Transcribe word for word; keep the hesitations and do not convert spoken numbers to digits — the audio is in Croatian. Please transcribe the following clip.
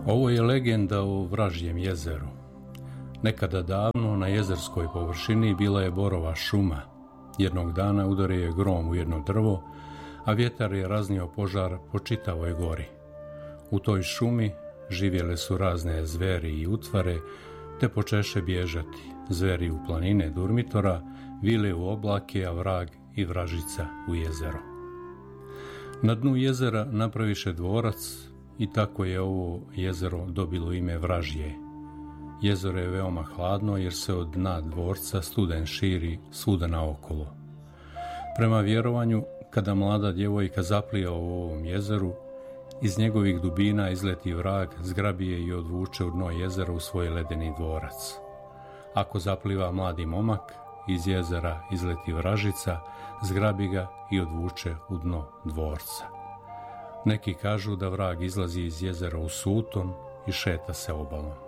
Ovo je legenda o Vražjem jezeru. Nekada davno na jezerskoj površini bila je borova šuma. Jednog dana udario je grom u jedno drvo, a vjetar je raznio požar po čitavoj gori. U toj šumi živjele su razne zveri i utvare, te počeše bježati. Zveri u planine Durmitora, vile u oblake, a vrag i vražica u jezero. Na dnu jezera napraviše dvorac i tako je ovo jezero dobilo ime Vražje. Jezero je veoma hladno jer se od dna dvorca studen širi svuda naokolo. Prema vjerovanju, kada mlada djevojka zaplija u ovom jezeru, iz njegovih dubina izleti vrag, zgrabi je i odvuče u dno jezera u svoj ledeni dvorac. Ako zapliva mladi momak, iz jezera izleti vražica, zgrabi ga i odvuče u dno dvorca. Neki kažu da vrag izlazi iz jezera u suton i šeta se obalom.